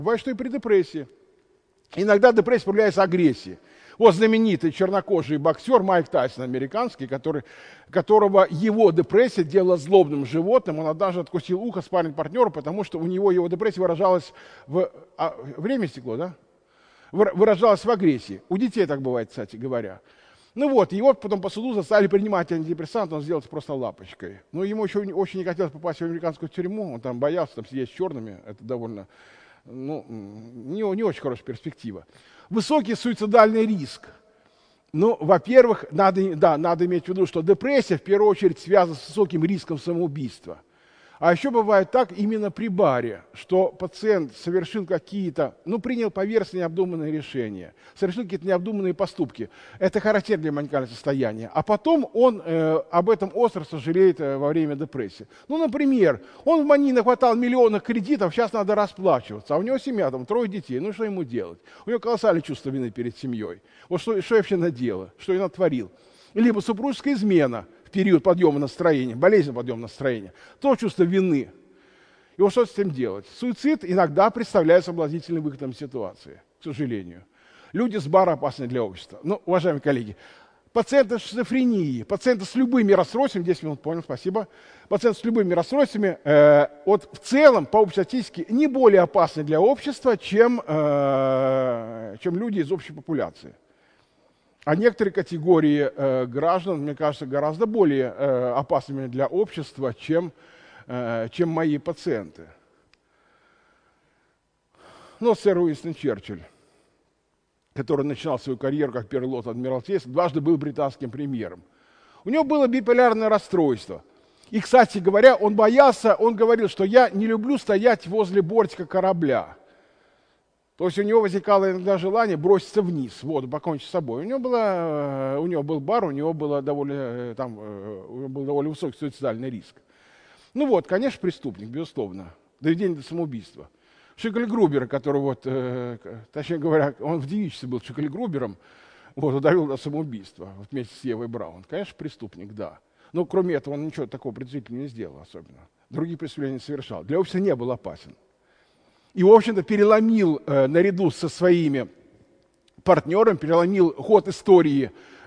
Бывает, что и при депрессии. Иногда депрессия проявляется агрессией. Вот знаменитый чернокожий боксер Майк Тайсон, американский, которого его депрессия делала злобным животным. Он однажды откусил ухо спарринг-партнеру, потому что у него его депрессия выражалась время стекло, да? Выражалась в агрессии. У детей так бывает, кстати говоря. Ну вот, его потом по суду заставили принимать антидепрессант, он сделал это просто лапочкой. Но ему еще очень не хотелось попасть в американскую тюрьму, он там боялся там сидеть с черными, это довольно, не очень хорошая перспектива. Высокий суицидальный риск. Ну, во-первых, надо иметь в виду, что депрессия в первую очередь связана с высоким риском самоубийства. А еще бывает так именно при баре, что пациент совершил какие-то, принял поверхностно необдуманные решения, совершил какие-то необдуманные поступки. Это характерно для маниакального состояния. А потом он об этом остро сожалеет во время депрессии. Например, он в мании нахватал миллионов кредитов, сейчас надо расплачиваться, а у него семья, 3 детей, что ему делать? У него колоссальное чувство вины перед семьей. Вот что я вообще наделал, что я натворил? Либо супружеская измена в период подъема настроения, болезнь подъема настроения, то чувство вины. И вот что с этим делать? Суицид иногда представляет соблазнительным выходом ситуации, к сожалению. Люди с бара опасны для общества. Уважаемые коллеги, пациенты с шизофренией, пациенты с любыми расстройствами, 10 минут, понял, спасибо, пациенты с любыми расстройствами, в целом, по общей статистике, не более опасны для общества, чем люди из общей популяции. А некоторые категории граждан, мне кажется, гораздо более опасными для общества, чем мои пациенты. Сэр Уинстон Черчилль, который начинал свою карьеру как первый лорд Адмиралтейства, дважды был британским премьером. У него было биполярное расстройство. И, кстати говоря, он говорил, что я не люблю стоять возле бортика корабля. То есть у него возникало иногда желание броситься вниз, в воду, покончить с собой. У него был бар, у него был довольно высокий суицидальный риск. Конечно, преступник, безусловно. Доведение до самоубийства. Шикель-Грубер, который, точнее говоря, он в девичестве был Шикель-Грубером, довел до самоубийства вместе с Евой Браун. Конечно, преступник, да. Но кроме этого он ничего такого предупредительного не сделал особенно. Другие преступления не совершал. Для общества не был опасен. И, в общем-то, переломил наряду со своими партнерами, переломил ход истории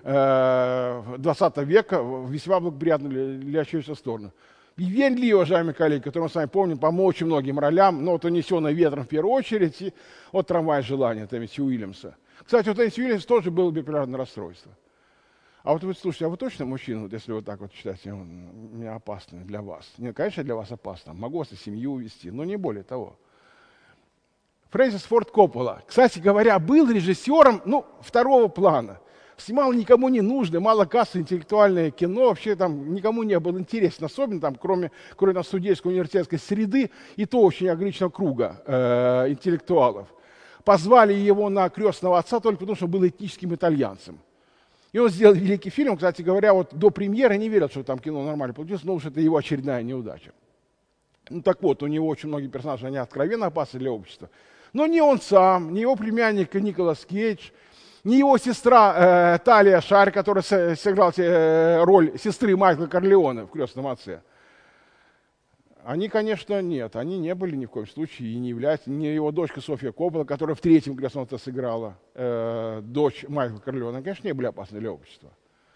20 века в весьма благоприятную для человечества сторону. Вивьен Ли, уважаемые коллеги, которого мы с вами помним, по очень многим ролям, но «Унесенный ветром» в первую очередь, и «Трамвай желания» Теннесси Уильямса. Кстати, у Теннесси Уильямса тоже было биполярное расстройство. А вы слушайте, а вы точно мужчина, если вы так считаете, он не опасный для вас? Нет, конечно, для вас опасно. Могу вас и семью увести, но не более того. Фрэнсис Форд Коппола, кстати говоря, был режиссером, второго плана. Снимал никому не нужное, малокассовое интеллектуальное кино, вообще там никому не было интересно, особенно кроме судейской университетской среды и то очень ограниченного круга интеллектуалов. Позвали его на «Крестного отца» только потому, что он был этническим итальянцем. И он сделал великий фильм, кстати говоря, до премьеры не верил, что там кино нормально получилось, но уж это его очередная неудача. У него очень многие персонажи, они откровенно опасны для общества. Но ни он сам, ни его племянник Николас Кейдж, ни его сестра Талия Шар, которая сыграла роль сестры Майкла Корлеоне в «Крестном отце», они, конечно, нет, они не были ни в коем случае и не являются, ни его дочка София Коппола, которая в третьем «Крестном отце» сыграла, дочь Майкла Корлеоне, конечно, не были опасны для общества.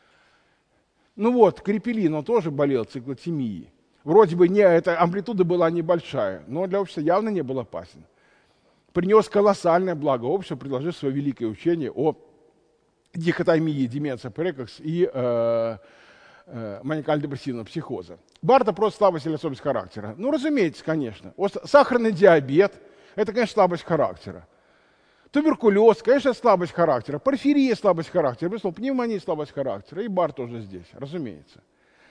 Крепелин, он тоже болел циклотемией. Вроде бы эта амплитуда была небольшая, но для общества явно не был опасен. Принес колоссальное благо обществу, предложив свое великое учение о дихотомии деменция прекокс и маниакально-депрессивного психоза. Барда просто слабость или особенность характера. Разумеется, конечно. Сахарный диабет – это, конечно, слабость характера. Туберкулез – конечно, слабость характера. Порфирия – слабость характера. Безусловно, пневмония – слабость характера. И бар тоже здесь, разумеется.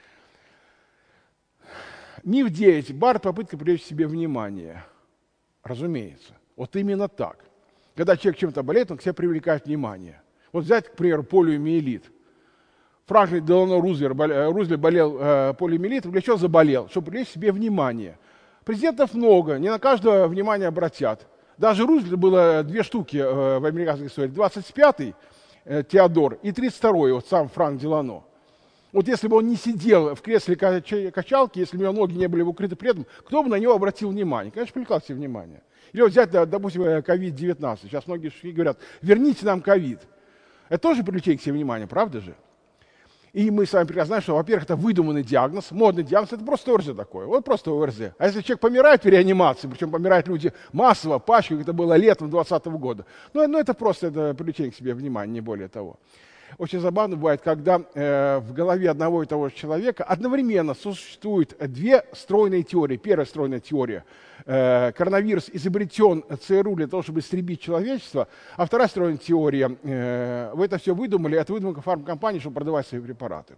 Миф 9. Бар – попытка привлечь к себе внимание. Разумеется. Именно так. Когда человек чем-то болеет, он к себе привлекает внимание. Взять, к примеру, полиомиелит. Франклин Делано Рузвельт болел полиомиелитом. Для чего заболел? Чтобы привлечь к себе внимание. Президентов много, не на каждого внимание обратят. Даже Рузвельту было 2 штуки в американской истории. 25-й Теодор и 32-й сам Франк Делано. Вот если бы он не сидел в кресле качалки, если бы у него ноги не были укрыты предом, кто бы на него обратил внимание? Конечно, привлекал себе внимание. Или вот взять, допустим, COVID-19. Сейчас многие говорят, верните нам ковид. Это тоже привлечение к себе внимания, правда же? И мы с вами прекрасно знаем, что, во-первых, это выдуманный диагноз, модный диагноз, это просто ОРЗ такое, вот просто ОРЗ. А если человек помирает в реанимации, причем помирают люди массово, пачкой, как это было летом 2020 года, ну это просто это привлечение к себе внимания, не более того. Очень забавно бывает, когда в голове одного и того же человека одновременно существуют две стройные теории. Первая стройная теория – коронавирус изобретен ЦРУ для того, чтобы истребить человечество, а вторая стройная теория – вы это все выдумали, это выдумка фармкомпании, чтобы продавать свои препараты.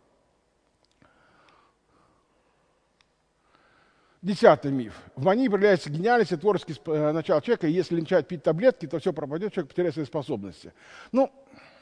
10-й миф. В мании проявляется гениальность и творческий начало человека, и если начать пить таблетки, то все пропадет, человек потеряет свои способности. Ну,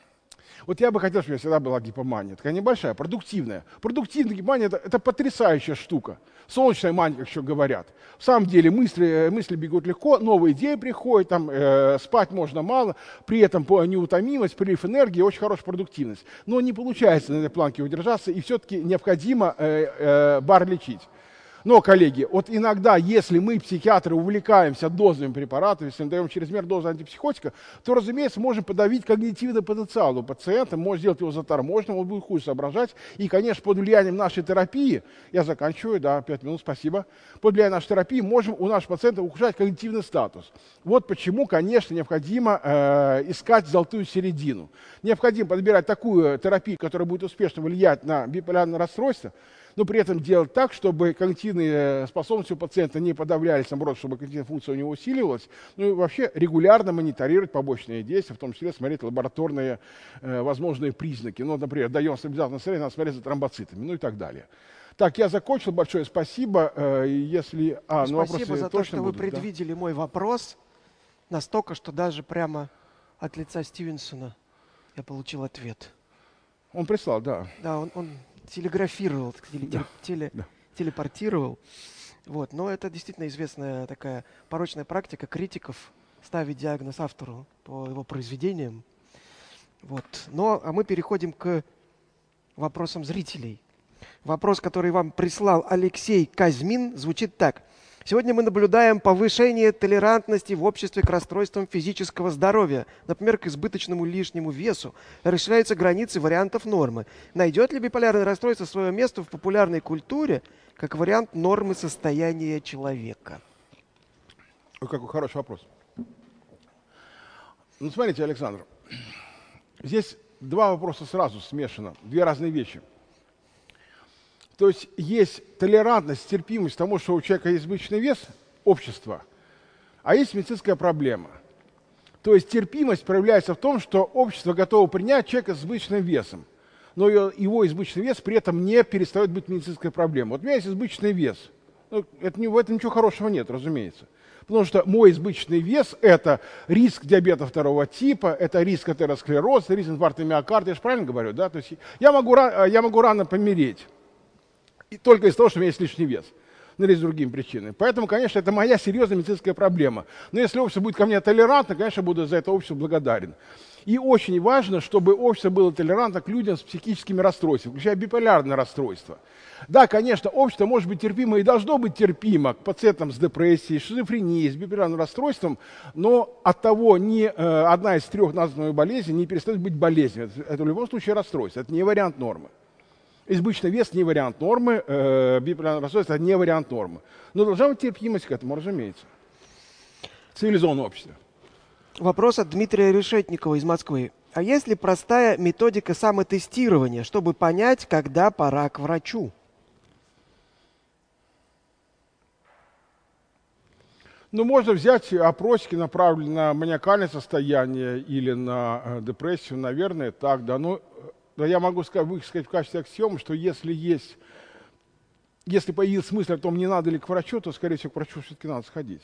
вот я бы хотел, чтобы у меня всегда была гипомания. Такая небольшая, продуктивная. Продуктивная гипомания это потрясающая штука. Солнечная мания, как еще говорят. В самом деле мысли бегут легко, новые идеи приходят, там, спать можно мало, при этом неутомимость, прилив энергии, очень хорошая продуктивность. Но не получается на этой планке удержаться, и все-таки необходимо бар лечить. Но, коллеги, вот иногда, если мы, психиатры, увлекаемся дозами препаратов, если мы даем чрезмерную дозу антипсихотика, то, разумеется, можем подавить когнитивный потенциал у пациента, можем сделать его заторможенным, он будет хуже соображать. И, конечно, под влиянием нашей терапии, я заканчиваю, да, 5 минут, спасибо, под влиянием нашей терапии можем у наших пациентов ухудшать когнитивный статус. Вот почему, конечно, необходимо искать золотую середину. Необходимо подбирать такую терапию, которая будет успешно влиять на биполярное расстройство, но при этом делать так, чтобы когнитивные способности у пациента не подавлялись, наоборот, чтобы когнитивная функция у него усиливалась, ну и вообще регулярно мониторировать побочные действия, в том числе смотреть лабораторные возможные признаки. Ну, например, даем стабилизаторное состояние, надо смотреть за тромбоцитами, ну и так далее. Так, я закончил. Большое спасибо. Если... Спасибо за то, что вы предвидели мой вопрос настолько, что даже прямо от лица Стивенсона я получил ответ. Он прислал, да. Да, он телеграфировал, телепортировал. Вот. Но это действительно известная такая порочная практика критиков ставить диагноз автору по его произведениям. Вот. А мы переходим к вопросам зрителей. Вопрос, который вам прислал Алексей Казьмин, звучит так. Сегодня мы наблюдаем повышение толерантности в обществе к расстройствам физического здоровья, например, к избыточному лишнему весу. Расширяются границы вариантов нормы. Найдет ли биполярное расстройство свое место в популярной культуре как вариант нормы состояния человека? Ой, какой хороший вопрос. Ну, смотрите, Александр, здесь два вопроса сразу смешано, две разные вещи. То есть толерантность, терпимость к тому, что у человека есть избыточный вес общества, а есть медицинская проблема. То есть терпимость проявляется в том, что общество готово принять человека с избыточным весом, но его избыточный вес при этом не перестает быть медицинской проблемой. Вот у меня есть избыточный вес. Ну, в этом ничего хорошего нет, разумеется. Потому что мой избыточный вес – это риск диабета второго типа, это риск атеросклероза, это риск инфаркта миокарда. Я же правильно говорю, да? То есть я могу рано помереть. И только из-за того, что у меня есть лишний вес, ну или с другими причинами. Поэтому, конечно, это моя серьезная медицинская проблема. Но если общество будет ко мне толерантно, конечно, буду за это общество благодарен. И очень важно, чтобы общество было толерантно к людям с психическими расстройствами, включая биполярное расстройство. Да, конечно, общество может быть терпимо и должно быть терпимо к пациентам с депрессией, шизофренией, с биполярным расстройством, но от того ни одна из трех названных болезней не перестает быть болезнью. Это в любом случае расстройство, это не вариант нормы. Избыточный вес не вариант нормы, биполярное расстройство это не вариант нормы. Но должна быть терпимость к этому, разумеется. Цивилизованное общество. Вопрос от Дмитрия Решетникова из Москвы. А есть ли простая методика самотестирования, чтобы понять, когда пора к врачу? Ну, можно взять опросики, направленные на маниакальное состояние или на депрессию, наверное, так, да. Но я могу сказать в качестве аксиомы, что если появился мысль о том, не надо ли к врачу, то, скорее всего, к врачу все-таки надо сходить.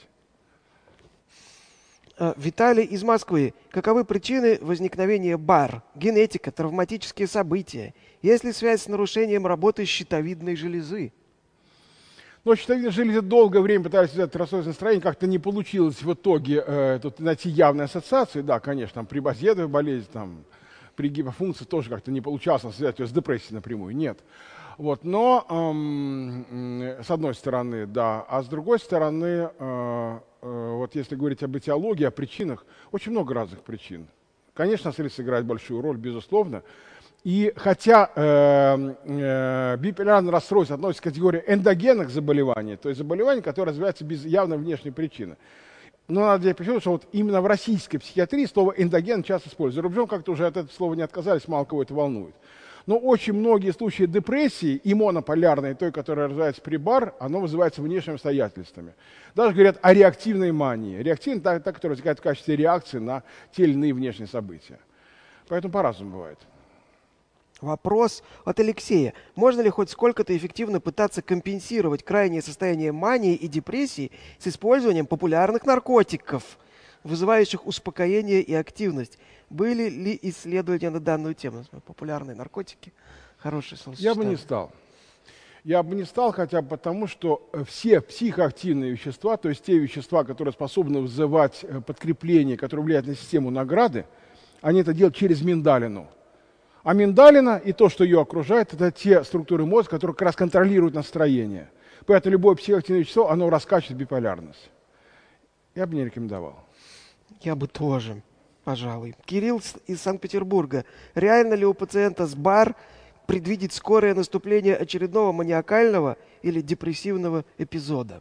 Виталий из Москвы. Каковы причины возникновения БАР? Генетика, травматические события? Есть ли связь с нарушением работы щитовидной железы? Но щитовидная железа долгое время пытались взять расстройство настроения, как-то не получилось в итоге найти явные ассоциации. Да, конечно, там прибазедовая болезнь, там, при гипофункции тоже как-то не получалось связать ее с депрессией напрямую. Нет. Вот, но с одной стороны, да, а с другой стороны, вот если говорить об этиологии, о причинах, очень много разных причин. Конечно, стресс играет большую роль, безусловно. И хотя биполярное расстройство относится к категории эндогенных заболеваний, то есть заболеваний, которые развиваются без явной внешней причины. Но надо здесь подчеркнуть, что вот именно в российской психиатрии слово эндоген часто используется. За рубежом как-то уже от этого слова не отказались, мало кого это волнует. Но очень многие случаи депрессии, и монополярной, той, которая развивается при бар, оно вызывается внешними обстоятельствами. Даже говорят о реактивной мании. Реактивная та, которая возникает в качестве реакции на те или иные внешние события. Поэтому по-разному бывает. Вопрос от Алексея. Можно ли хоть сколько-то эффективно пытаться компенсировать крайнее состояние мании и депрессии с использованием популярных наркотиков, вызывающих успокоение и активность? Были ли исследования на данную тему? Популярные наркотики. Хорошее словосочетание. Я бы не стал. Я бы не стал, хотя бы потому, что все психоактивные вещества, то есть те вещества, которые способны вызывать подкрепление, которые влияют на систему награды, они это делают через миндалину. А миндалина и то, что ее окружает, это те структуры мозга, которые как раз контролируют настроение. Поэтому любое психоактивное вещество, оно раскачивает биполярность. Я бы не рекомендовал. Я бы тоже, пожалуй. Кирилл из Санкт-Петербурга. Реально ли у пациента с БАР предвидеть скорое наступление очередного маниакального или депрессивного эпизода?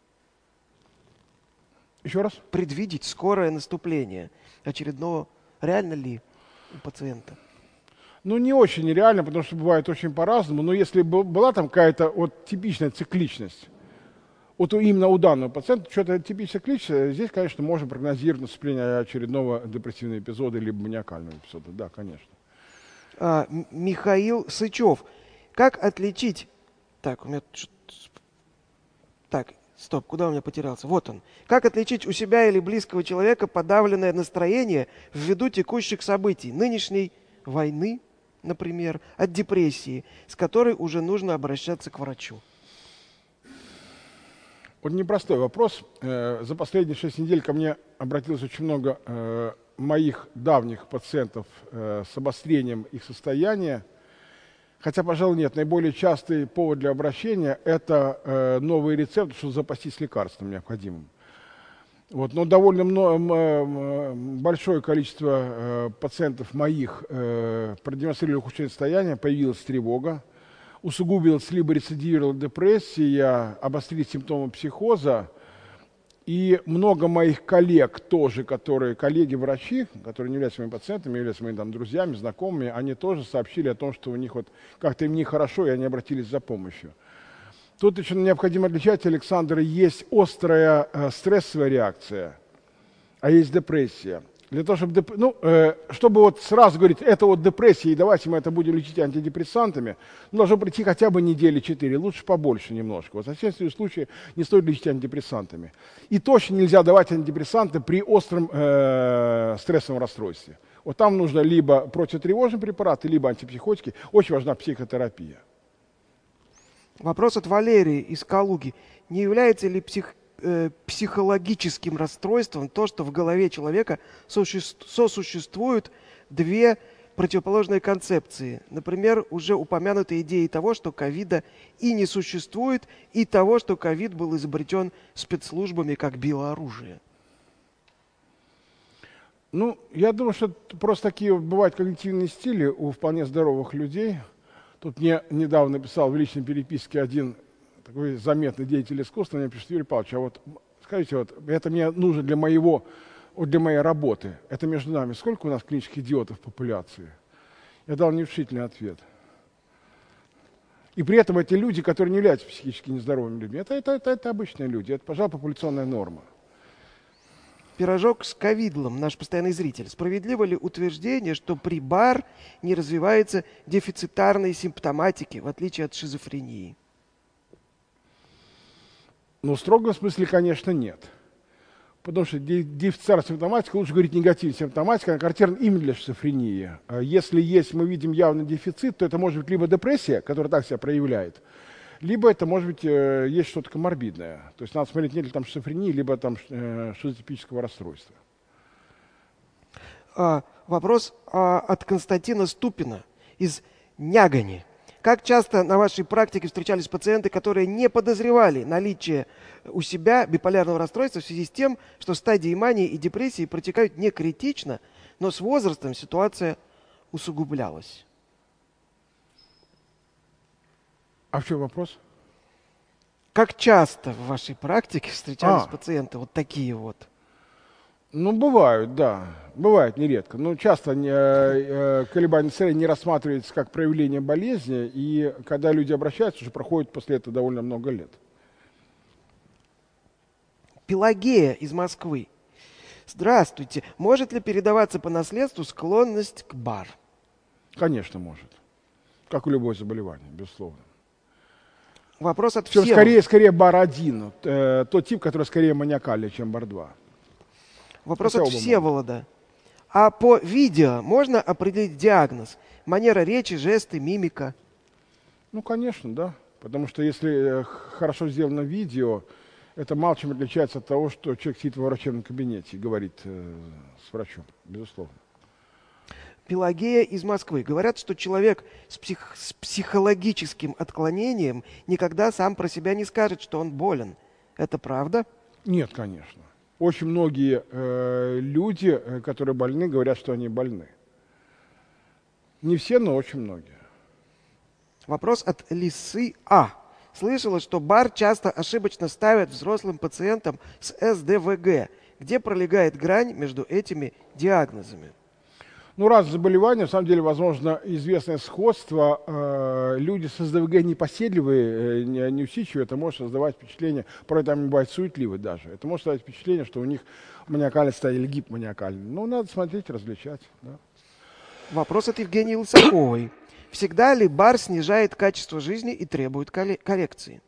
Еще раз? Предвидеть скорое наступление очередного. Реально ли у пациента? Ну, не очень реально, потому что бывает очень по-разному. Но если бы была там какая-то вот типичная цикличность, вот именно у данного пациента что-то типичная цикличность, здесь, конечно, можно прогнозировать наступление очередного депрессивного эпизода либо маниакального эпизода. Да, конечно. Михаил Сычев. Как отличить... Так, у меня... Так, стоп, куда у меня потерялся? Вот он. Как отличить у себя или близкого человека подавленное настроение ввиду текущих событий, нынешней войны, например, от депрессии, с которой уже нужно обращаться к врачу? Вот непростой вопрос. За последние 6 недель ко мне обратилось очень много моих давних пациентов с обострением их состояния. Хотя, пожалуй, нет. Наиболее частый повод для обращения – это новый рецепт, чтобы запастись лекарством необходимым. Вот, но довольно большое количество пациентов моих продемонстрировали ухудшение состояния, появилась тревога, усугубилась либо рецидивировала депрессия, обострились симптомы психоза. И много моих коллег тоже, коллеги-врачи, которые не являются моими пациентами, являются моими друзьями, знакомыми, они тоже сообщили о том, что у них вот как-то им нехорошо, и они обратились за помощью. Тут еще необходимо отличать, Александр, есть острая стрессовая реакция, а есть депрессия. Для того, чтобы вот сразу говорить, это вот депрессия, и давайте мы это будем лечить антидепрессантами, должно пройти хотя бы недели 4, лучше побольше немножко. Вот в соответствии случае не стоит лечить антидепрессантами. И точно нельзя давать антидепрессанты при остром стрессовом расстройстве. Вот там нужно либо противотревожные препараты, либо антипсихотики. Очень важна психотерапия. Вопрос от Валерии из Калуги. Не является ли психологическим расстройством то, что в голове человека сосуществуют две противоположные концепции? Например, уже упомянутые идеи того, что ковида и не существует, и того, что ковид был изобретен спецслужбами как биооружие. Ну, я думаю, что просто такие бывают когнитивные стили у вполне здоровых людей. Тут мне недавно написал в личной переписке один такой заметный деятель искусства, мне пишет: Юрий Павлович, а вот скажите, вот это мне нужно для моей работы. Это между нами. Сколько у нас клинических идиотов в популяции? Я дал неутешительный ответ. И при этом эти люди, которые не являются психически нездоровыми людьми, это обычные люди, это, пожалуй, популяционная норма. Пирожок с ковидлом, наш постоянный зритель. Справедливо ли утверждение, что при БАР не развивается дефицитарной симптоматики, в отличие от шизофрении? Ну, в строгом смысле, конечно, нет. Потому что дефицитарная симптоматика, лучше говорить негативная симптоматика, она характерна именно для шизофрении. Если мы видим явный дефицит, то это может быть либо депрессия, которая так себя проявляет, либо это может быть есть что-то коморбидное. То есть надо смотреть, нет ли там шизофрении, либо там шизотипического расстройства. Вопрос от Константина Ступина из Нягани. Как часто на вашей практике встречались пациенты, которые не подозревали наличие у себя биполярного расстройства в связи с тем, что стадии мании и депрессии протекают не критично, но с возрастом ситуация усугублялась? А в чем вопрос? Как часто в вашей практике встречались пациенты вот такие вот? Ну, бывают, да. Бывает нередко. Но часто колебания настроения не рассматриваются как проявление болезни, и когда люди обращаются, уже проходит после этого довольно много лет. Пелагея из Москвы. Здравствуйте. Может ли передаваться по наследству склонность к БАР? Конечно, может. Как у любого заболевания, безусловно. Вопрос от Причем Всеволода. скорее БАР-1, тот тип, который скорее маниакальный, чем БАР-2. Вопрос Хотя от оба Всеволода. А по видео можно определить диагноз? Манера речи, жесты, мимика? Ну, конечно, да. Потому что если хорошо сделано видео, это мало чем отличается от того, что человек сидит во врачебном кабинете и говорит с врачом, безусловно. Пелагея из Москвы. Говорят, что человек с психологическим отклонением никогда сам про себя не скажет, что он болен. Это правда? Нет, конечно. Очень многие люди, которые больны, говорят, что они больны. Не все, но очень многие. Вопрос от Лисы А. Слышала, что БАР часто ошибочно ставят взрослым пациентам с СДВГ. Где пролегает грань между этими диагнозами? Ну, раз заболевание, на самом деле, возможно, известное сходство. Люди с СДВГ непоседливые, неусидчивые, это может создавать впечатление, порой там бывает суетливы даже. Это может создавать впечатление, что у них маниакальное состояние или гипоманиакальное. Ну, надо смотреть, различать. Да. Вопрос от Евгении Лысаковой. Всегда ли БАР снижает качество жизни и требует коррекции?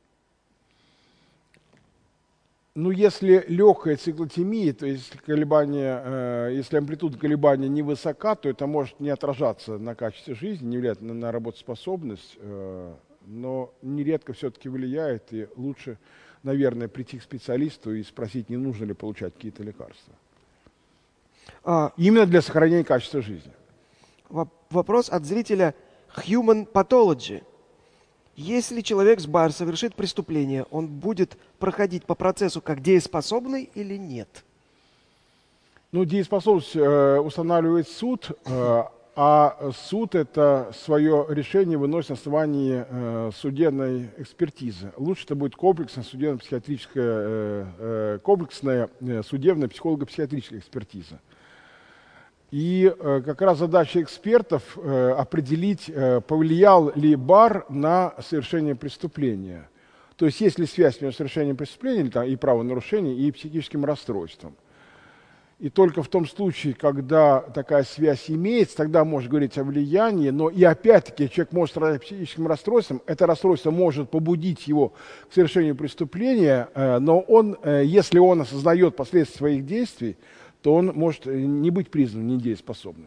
Ну, если легкая циклотемия, то есть колебания, если амплитуда колебания невысока, то это может не отражаться на качестве жизни, не влиять на работоспособность, но нередко все-таки влияет, и лучше, наверное, прийти к специалисту и спросить, не нужно ли получать какие-то лекарства. Именно для сохранения качества жизни. Вопрос от зрителя Human Pathology. Если человек с БАР совершит преступление, он будет проходить по процессу как дееспособный или нет? Ну, дееспособность устанавливает суд, а суд это свое решение выносит на основании судебной экспертизы. Лучше это будет комплексная судебно-психиатрическая, комплексная судебная психолого-психиатрическая экспертиза. И как раз задача экспертов определить, повлиял ли БАР на совершение преступления. То есть есть ли связь между совершением преступления и правонарушением и психическим расстройством. И только в том случае, когда такая связь имеется, тогда можно говорить о влиянии, но и опять-таки человек может страдать психическим расстройством, это расстройство может побудить его к совершению преступления, но он, если он осознает последствия своих действий, то он может не быть признан недееспособным.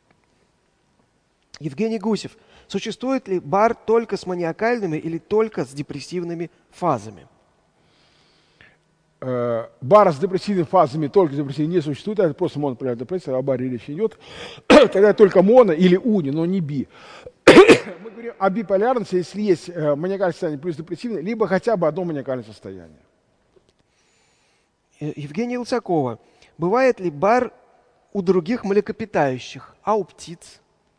Евгений Гусев. Существует ли БАР только с маниакальными или только с депрессивными фазами? БАР с депрессивными фазами, только депрессивными не существует, это просто монополярная депрессия, о БАРе речь идет. Тогда только моно или уни, но не би. Мы говорим о биполярности, если есть маниакальное состояние плюс депрессивное, либо хотя бы одно маниакальное состояние. Евгения Лысакова. Бывает ли БАР у других млекопитающих, а у птиц?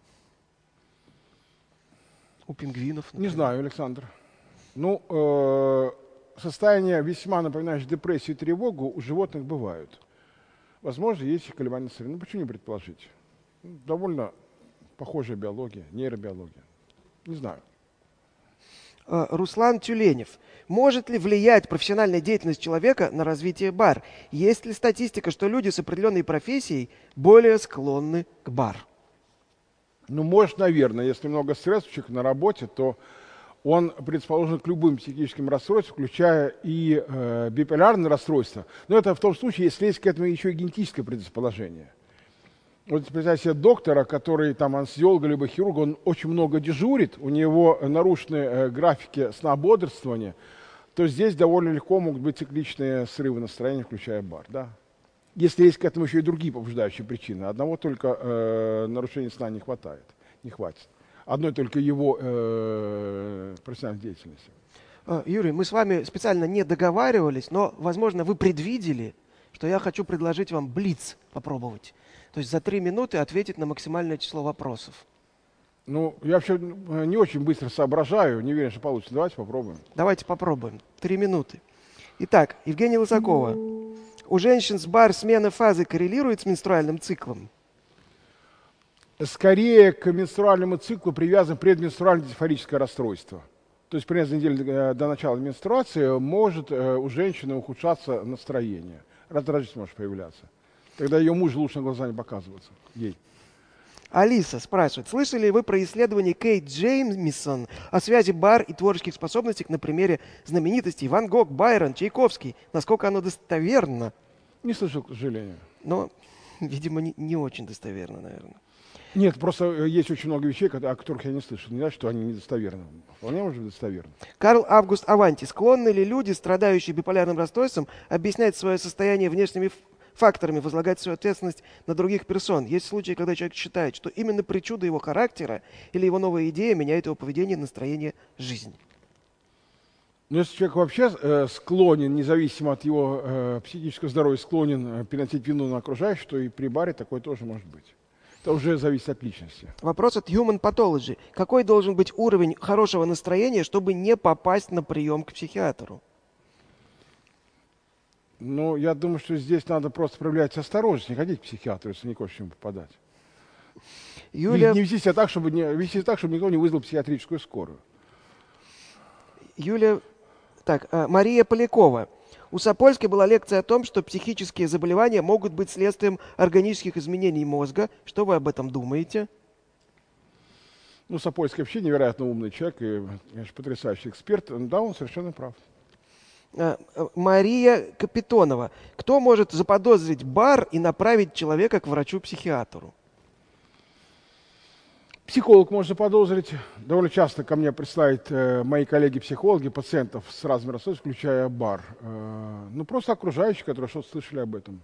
У пингвинов? Например. Не знаю, Александр. Ну, состояния, весьма напоминающие депрессию и тревогу, у животных бывают. Возможно, есть колебания настроения. Ну, почему не предположить? Довольно похожая биология, нейробиология. Не знаю. Руслан Тюленев. Может ли влиять профессиональная деятельность человека на развитие БАР? Есть ли статистика, что люди с определенной профессией более склонны к БАР? Ну, может, наверное. Если много стресса у человека на работе, то он предрасположен к любым психическим расстройствам, включая и биполярное расстройство. Но это в том случае, если есть к этому еще и генетическое предрасположение. Вот представьте себе доктора, который там анестезиолог либо хирург, он очень много дежурит, у него нарушены графики сна-бодрствования, то здесь довольно легко могут быть цикличные срывы настроения, включая БАР. Да? Если есть к этому еще и другие побуждающие причины. Одного только нарушения сна не хватает, не хватит. Одной только его профессиональной деятельности. Юрий, мы с вами специально не договаривались, но, возможно, вы предвидели, что я хочу предложить вам блиц попробовать. То есть за 3 минуты ответить на максимальное число вопросов. Ну, я вообще не очень быстро соображаю, не уверен, что получится. Давайте попробуем. Давайте попробуем. 3 минуты. Итак, Евгения Лысакова. У женщин с БАР смена фазы коррелирует с менструальным циклом? Скорее к менструальному циклу привязано предменструальное дисфорическое расстройство. То есть примерно за неделю до начала менструации может у женщины ухудшаться настроение. Раздражительность может появляться. Тогда ее муж лучше на глаза не показываться. Ей. Алиса спрашивает, слышали ли вы про исследование Кейт Джеймисон о связи БАР и творческих способностей на примере знаменитостей Ван Гог, Байрон, Чайковский? Насколько оно достоверно? Не слышал, к сожалению. Но, видимо, не очень достоверно, наверное. Нет, просто есть очень много вещей, о которых я не слышал. Не значит, что они недостоверны. Вполне может быть достоверны. Карл Август Аванти. Склонны ли люди, страдающие биполярным расстройством, объяснять свое состояние внешними факторами, возлагать свою ответственность на других персон? Есть случаи, когда человек считает, что именно причуда его характера или его новая идея меняет его поведение, настроение, жизнь. Но если человек вообще склонен, независимо от его психического здоровья, склонен переносить вину на окружающих, то и при баре такое тоже может быть. Это уже зависит от личности. Вопрос от Human Pathology. Какой должен быть уровень хорошего настроения, чтобы не попасть на прием к психиатру? Ну, я думаю, что здесь надо просто проявлять осторожность, не ходить к психиатру, если не хочешь к нему попадать. Юлия... Не вести себя так, чтобы никто не вызвал психиатрическую скорую. Мария Полякова. У Сапольской была лекция о том, что психические заболевания могут быть следствием органических изменений мозга. Что вы об этом думаете? Ну, Сапольский вообще невероятно умный человек и, конечно, потрясающий эксперт. Да, он совершенно прав. Мария Капитонова. Кто может заподозрить БАР и направить человека к врачу-психиатру? Психолог может заподозрить. Довольно часто ко мне присылают мои коллеги-психологи пациентов с разными расстройствами, включая БАР. Ну, просто окружающие, которые что-то слышали об этом.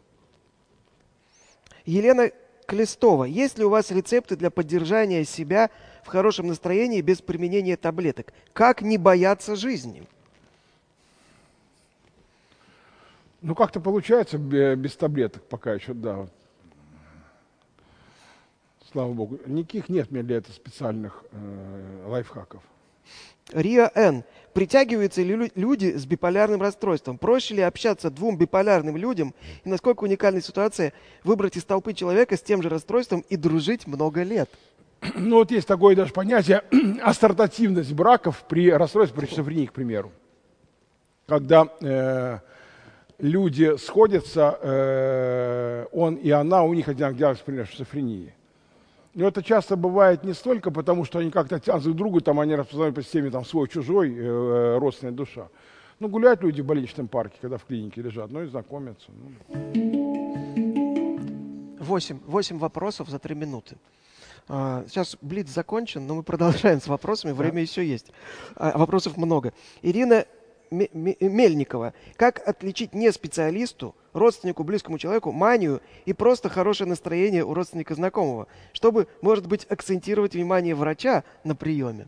Елена Клестова. Есть ли у вас рецепты для поддержания себя в хорошем настроении без применения таблеток? Как не бояться жизни? Ну, как-то получается без таблеток пока еще, да. Слава богу. Никаких нет у меня для этого специальных лайфхаков. Риа Н. Притягиваются ли люди с биполярным расстройством? Проще ли общаться двум биполярным людям? И насколько уникальная ситуация выбрать из толпы человека с тем же расстройством и дружить много лет? Ну, вот есть такое даже понятие ассортативность браков при расстройстве, при шизофрении, к примеру. Когда люди сходятся, он и она, у них одинаковый диагноз, например, шизофрении. Но это часто бывает не столько потому, что они как-то тянут друг к другу, там они распознают по системе там, свой-чужой, родственная душа. Ну, гуляют люди в больничном парке, когда в клинике лежат, ну и знакомятся. 8 вопросов за 3 минуты. Сейчас блиц закончен, но мы продолжаем с вопросами, время еще есть. Вопросов много. Ирина Мельникова. Как отличить не специалисту, родственнику, близкому человеку, манию и просто хорошее настроение у родственника знакомого, чтобы, может быть, акцентировать внимание врача на приеме?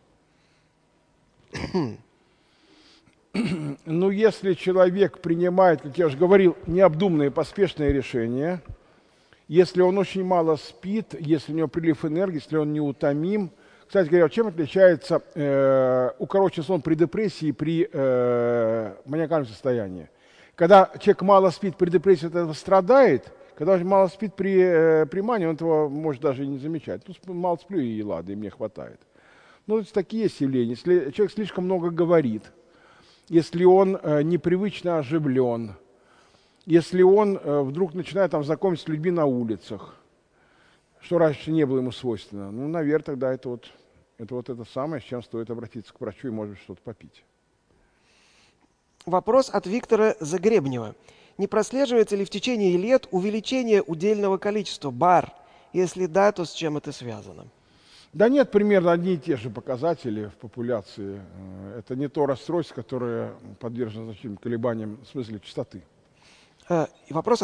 Ну, если человек принимает, как я уже говорил, необдуманные, поспешные решения, если он очень мало спит, если у него прилив энергии, если он неутомим. Кстати говоря, чем отличается укороченный сон при депрессии и при маниакальном состоянии? Когда человек мало спит при депрессии, от этого страдает. Когда он мало спит при мании, он этого может даже и не замечать. Ну, мало сплю и ладно, и мне хватает. Ну, это такие есть явления. Если человек слишком много говорит, если он непривычно оживлен, если он вдруг начинает там знакомиться с людьми на улицах, что раньше не было ему свойственно, ну, наверное, тогда это самое, с чем стоит обратиться к врачу и, может быть, что-то попить. Вопрос от Виктора Загребнева. Не прослеживается ли в течение лет увеличение удельного количества БАР? Если да, то с чем это связано? Да нет, примерно одни и те же показатели в популяции. Это не то расстройство, которое подвержено значительным колебаниям в смысле частоты. Вопрос от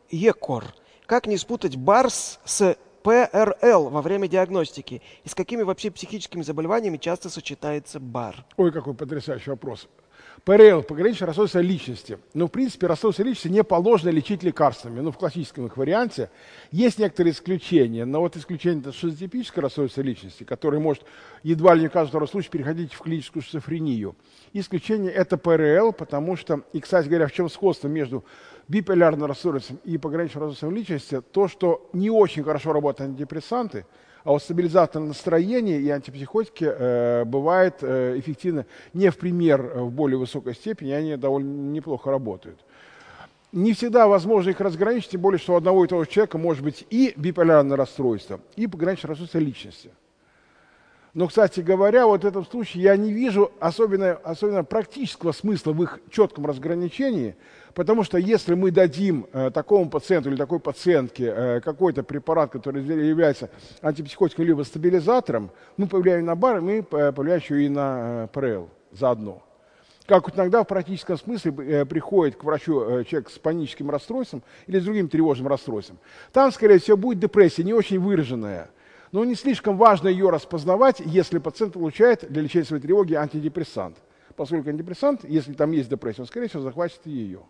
ЕКОР. Как не спутать БАРС с ПРЛ во время диагностики? И с какими вообще психическими заболеваниями часто сочетается БАР? Ой, какой потрясающий вопрос. ПРЛ – пограничное расстройство личности. Но, в принципе, расстройство личности не положено лечить лекарствами. Ну, в классическом их варианте. Есть некоторые исключения, но вот исключение – это шизотипическое расстройство личности, которое может едва ли не в каждом втором случае переходить в клиническую шизофрению. Исключение – это ПРЛ, потому что, и, кстати говоря, в чем сходство между биполярным расстройством и пограничным расстройством личности, то, что не очень хорошо работают антидепрессанты, а вот стабилизатор настроения и антипсихотики бывают эффективны не в пример в более высокой степени, они довольно неплохо работают. Не всегда возможно их разграничить, тем более, что у одного и того же человека может быть и биполярное расстройство, и пограничное расстройство личности. Но, кстати говоря, вот в этом случае я не вижу особенно практического смысла в их четком разграничении, потому что если мы дадим такому пациенту или такой пациентке какой-то препарат, который является антипсихотиком либо стабилизатором, мы повлияем на БАР, мы повлияем еще и на ПРЛ заодно. Как вот иногда в практическом смысле приходит к врачу человек с паническим расстройством или с другим тревожным расстройством. Там, скорее всего, будет депрессия, не очень выраженная. Но не слишком важно ее распознавать, если пациент получает для лечения своей тревоги антидепрессант. Поскольку антидепрессант, если там есть депрессия, он, скорее всего, захватит и ее.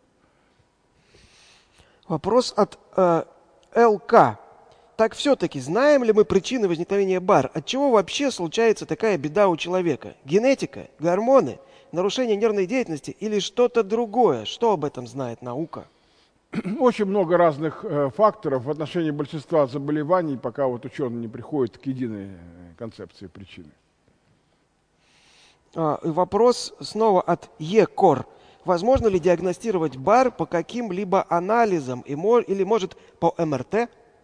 Вопрос от ЛК. Так все-таки знаем ли мы причины возникновения БАР? От чего вообще случается такая беда у человека? Генетика, гормоны, нарушение нервной деятельности или что-то другое? Что об этом знает наука? Очень много разных факторов в отношении большинства заболеваний, пока вот ученые не приходят к единой концепции причины. Вопрос снова от ЕКОР. Возможно ли диагностировать БАР по каким-либо анализам или, может, по МРТ?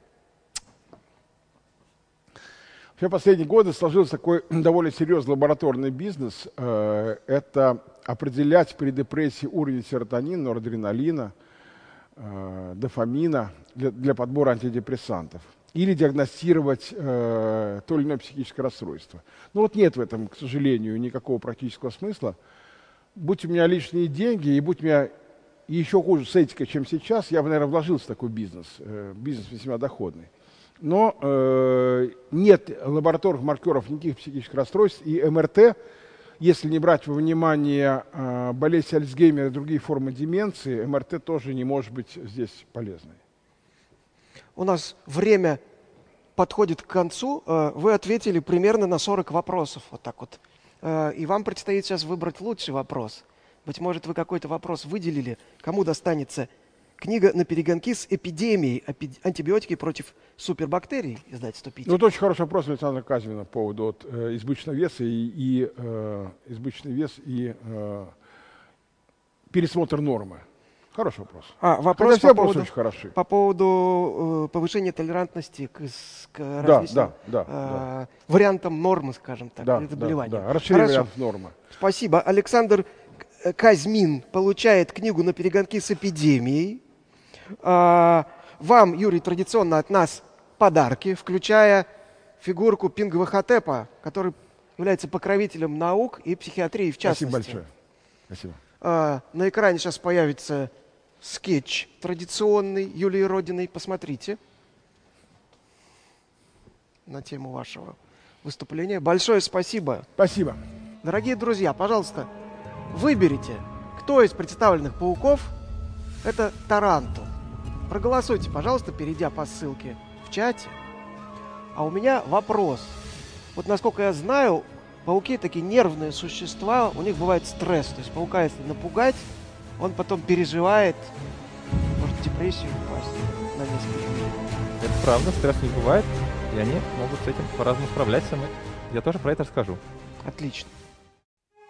В последние годы сложился такой довольно серьезный лабораторный бизнес. Это определять при депрессии уровень серотонина, норадреналина, дофамина для подбора антидепрессантов. Или диагностировать то или иное психическое расстройство. Но вот нет в этом, к сожалению, никакого практического смысла. Будь у меня лишние деньги, и будь у меня еще хуже с этикой, чем сейчас, я бы, наверное, вложился в такой бизнес. Бизнес весьма доходный. Но нет лабораторных маркеров никаких психических расстройств, и МРТ, если не брать во внимание болезнь Альцгеймера и другие формы деменции, МРТ тоже не может быть здесь полезной. У нас время подходит к концу. Вы ответили примерно на 40 вопросов. Вот так вот. И вам предстоит сейчас выбрать лучший вопрос. Быть может, вы какой-то вопрос выделили, кому достанется книга «Наперегонки с эпидемией. Антибиотики против супербактерий», издательство «Питер». Ну, это очень хороший вопрос Александра Казьмина по поводу избыточного веса и пересмотр нормы. Хороший вопрос. Вопрос все вопросы очень хороши. По поводу повышения толерантности к различным вариантам нормы, скажем так, заболеваний. Да, расширение вариантов нормы. Спасибо. Александр Казьмин получает книгу «Наперегонки с эпидемией». Вам, Юрий, традиционно от нас подарки, включая фигурку Пингвахотепа, который является покровителем наук и психиатрии в частности. Спасибо большое. Спасибо. На экране сейчас появится скетч традиционный Юлии Родиной. Посмотрите на тему вашего выступления. Большое спасибо. Спасибо. Дорогие друзья, пожалуйста, выберите, кто из представленных пауков это тарантул. Проголосуйте, пожалуйста, перейдя по ссылке в чате. А у меня вопрос. Вот насколько я знаю, пауки такие нервные существа, у них бывает стресс. То есть паука, если напугать, он потом переживает, может в депрессию упасть на несколько дней. Это правда, стресс не бывает, и они могут с этим по-разному справляться. Я тоже про это расскажу. Отлично.